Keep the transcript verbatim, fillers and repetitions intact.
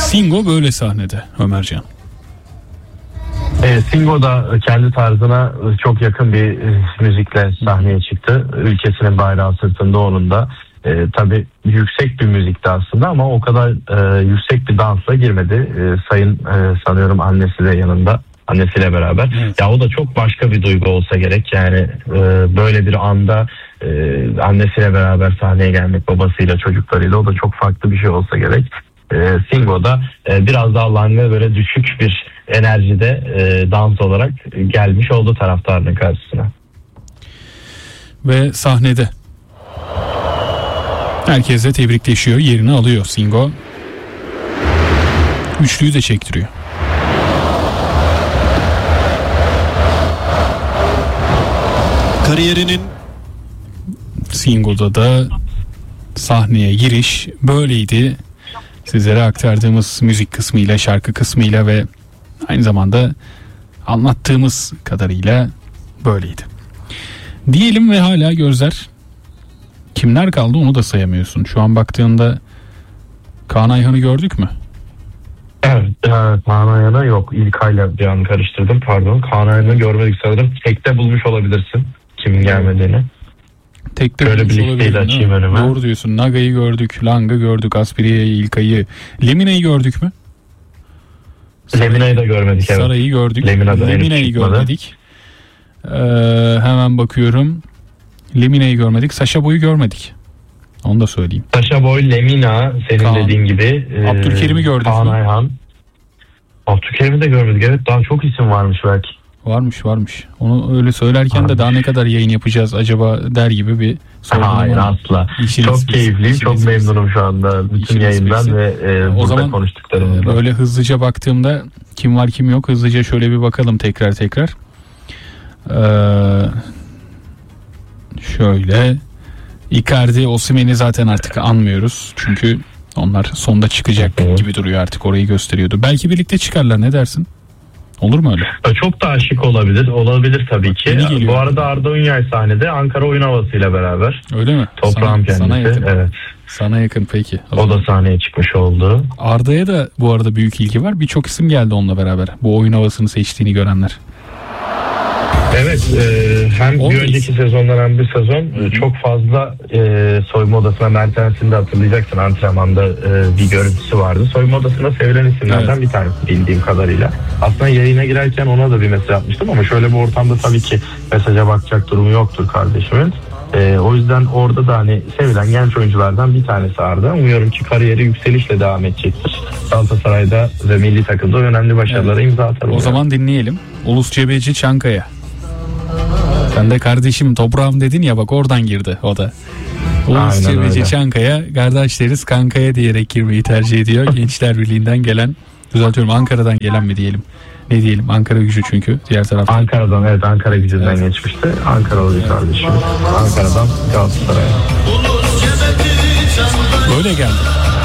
Singo böyle sahnede Ömercan. E, Singo da kendi tarzına çok yakın bir e, müzikle sahneye çıktı. Ülkesinin bayrağı sırtında onun da. E, tabii yüksek bir müzikti aslında ama o kadar e, yüksek bir dansla girmedi. E, sayın e, sanıyorum annesi de yanında. Annesiyle beraber. Evet. Ya o da çok başka bir duygu olsa gerek. Yani e, böyle bir anda e, annesiyle beraber sahneye gelmek, babasıyla, çocuklarıyla, o da çok farklı bir şey olsa gerek. E, Singo'da e, biraz daha Lang'e böyle düşük bir enerjide e, dans olarak gelmiş oldu taraftarının karşısına. Ve sahnede herkesle tebrikleşiyor, yerini alıyor Singo. Üçlüyü de çektiriyor. Kariyerinin Singo'da da sahneye giriş böyleydi. Sizlere aktardığımız müzik kısmıyla, şarkı kısmıyla ve aynı zamanda anlattığımız kadarıyla böyleydi. Diyelim ve hala gözler kimler kaldı onu da sayamıyorsun. Şu an baktığında Kaan Ayhan'ı gördük mü? Evet, Kaan Ayhan'ı yok. İlkay'la bir an karıştırdım, pardon. Kaan Ayhan'ı görmedik sanırım. Tekte bulmuş olabilirsin kimin gelmediğini. Tekte böyle bir listeyi de açayım önüme. Doğru diyorsun. Naga'yı gördük, Lang'ı gördük, Aspiria'yı, İlkay'ı. Lemina'yı gördük mü? Lemina'yı da görmedik. Evet. Saray'ı gördük. Lemina Lemina'yı görmedik. Ee, hemen bakıyorum. Lemina'yı görmedik. Saşa Boy'u görmedik. Onu da söyleyeyim. Saşa Boy, Lemina senin Kaan, dediğin gibi. Abdülkerim'i gördük Kaan mü? Ayhan. Abdülkerim'i de görmedik. Evet, daha çok isim varmış belki. Varmış varmış. Onu öyle söylerken varmış. De daha ne kadar yayın yapacağız acaba der gibi bir sorun. Hayır asla. İşin çok esprisi, keyifliyim. Çok esprisi. Memnunum şu anda bütün işin yayından esprisi. Ve e, o burada zaman, konuştuklarımızda. Böyle hızlıca baktığımda kim var kim yok hızlıca şöyle bir bakalım tekrar tekrar. Ee, şöyle Icardi, Osimhen'i zaten artık anmıyoruz. Çünkü onlar sonda çıkacak Hı-hı. gibi duruyor, artık orayı gösteriyordu. Belki birlikte çıkarlar, ne dersin? Olur mu öyle? Çok da şık olabilir. Olabilir tabii ki. Bu arada Arda Ünyay sahnede Ankara oyun havasıyla beraber. Öyle mi? Toprağım kendisi. Sana yakın. Evet. Sana yakın peki. O, o da sahneye çıkmış oldu. Arda'ya da bu arada büyük ilgi var. Birçok isim geldi onunla beraber. Bu oyun havasını seçtiğini görenler. Evet, e, hem Oldu bir önceki isim. sezondan hem bir sezon Hı-hı. çok fazla e, soyunma odasına, Mertens'in de hatırlayacaksın, antrenmanda e, bir görüntüsü vardı. Soyunma odasında sevilen isimlerden evet. bir tanesi bildiğim kadarıyla. Aslında yayına girerken ona da bir mesaj atmıştım ama şöyle bir ortamda tabii ki mesaja bakacak durumu yoktur kardeşimin. E, o yüzden orada da hani sevilen genç oyunculardan bir tanesi Arda. Umuyorum ki kariyeri yükselişle devam edecektir. Galatasaray'da ve milli takımda önemli başarılara evet. imza atar. O zaman dinleyelim. Ulus Cebeci Çankaya. Sen de kardeşim toprağım dedin ya, bak oradan girdi o da. Ulus Cebeci Çankaya, kardeşleriz kankaya diyerek girmeyi tercih ediyor. Gençler Birliği'nden gelen, düzeltiyorum Ankara'dan gelen mi diyelim? Ne diyelim, Ankara Gücü çünkü diğer taraftan. Ankara'dan, evet, Ankara Gücü'nden evet. geçmişti. Ankaralı bir kardeşimiz. Ankara'dan Galatasaray'a. Böyle geldi.